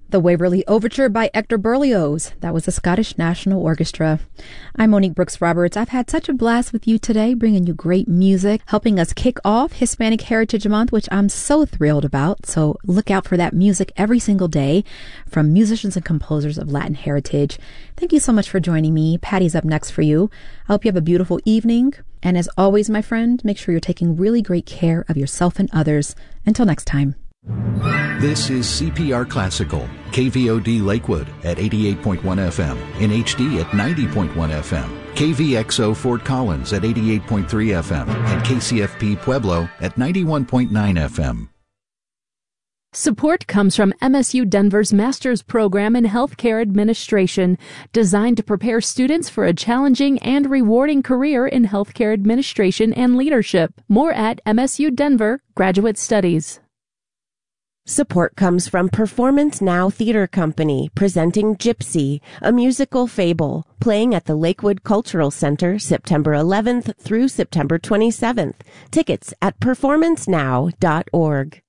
The Waverley Overture by Hector Berlioz. That was the Scottish National Orchestra. I'm Monique Brooks Roberts. I've had such a blast with you today, bringing you great music, helping us kick off Hispanic Heritage Month, which I'm so thrilled about. So look out for that music every single day from musicians and composers of Latin heritage. Thank you so much for joining me. Patty's up next for you. I hope you have a beautiful evening. And as always, my friend, make sure you're taking really great care of yourself and others. Until next time. This is CPR Classical, KVOD Lakewood at 88.1 FM, in HD at 90.1 FM, KVXO Fort Collins at 88.3 FM, and KCFP Pueblo at 91.9 FM. Support comes from MSU Denver's Master's Program in Healthcare Administration, designed to prepare students for a challenging and rewarding career in healthcare administration and leadership. More at MSU Denver Graduate Studies. Support comes from Performance Now Theater Company, presenting Gypsy, a musical fable, playing at the Lakewood Cultural Center September 11th through September 27th. Tickets at performancenow.org.